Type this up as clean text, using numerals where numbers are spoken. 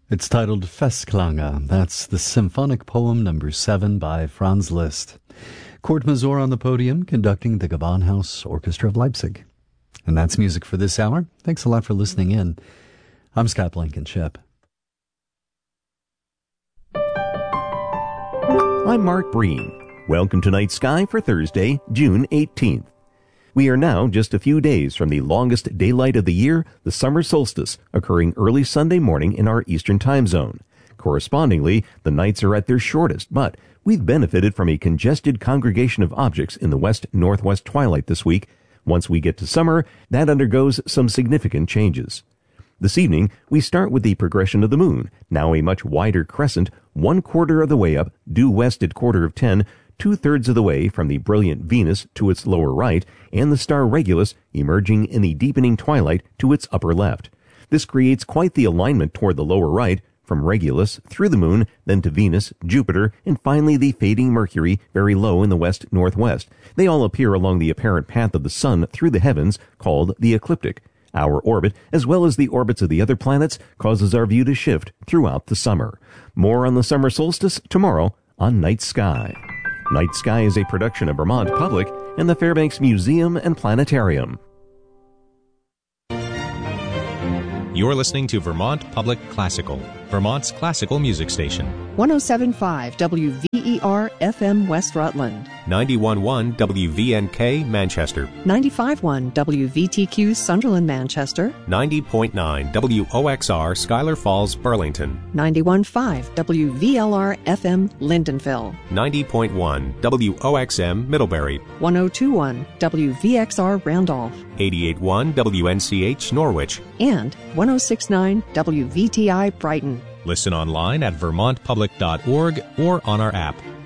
It's titled Festklange. That's the symphonic poem number 7 by Franz Liszt. Kurt Masur on the podium, conducting the Gewandhaus Orchestra of Leipzig. And that's music for this hour. Thanks a lot for listening in. I'm Scott Blankenship. I'm Mark Breen. Welcome to Night Sky for Thursday, June 18th. We are now just a few days from the longest daylight of the year, the summer solstice, occurring early Sunday morning in our Eastern time zone. Correspondingly, the nights are at their shortest, but we've benefited from a congested congregation of objects in the west-northwest twilight this week. Once we get to summer, that undergoes some significant changes. This evening, we start with the progression of the moon, now a much wider crescent, 1/4 of the way up, due west at 10:15, 2/3 of the way from the brilliant Venus to its lower right, and the star Regulus emerging in the deepening twilight to its upper left. This creates quite the alignment toward the lower right, from Regulus through the moon, then to Venus, Jupiter, and finally the fading Mercury very low in the west-northwest. They all appear along the apparent path of the sun through the heavens, called the ecliptic. Our orbit, as well as the orbits of the other planets, causes our view to shift throughout the summer. More on the summer solstice tomorrow on Night Sky. Night Sky is a production of Vermont Public and the Fairbanks Museum and Planetarium. You're listening to Vermont Public Classical, Vermont's classical music station. 107.5 WVER FM West Rutland. 91.1 WVNK Manchester. 95.1 WVTQ Sunderland Manchester. 90.9 WOXR Schuyler Falls Burlington. 91.5 WVLR FM Lindenville. 90.1 WOXM Middlebury. 102.1 WVXR Randolph. 88.1 WNCH Norwich. And 106.9 WVTI Brighton. Listen online at vermontpublic.org or on our app.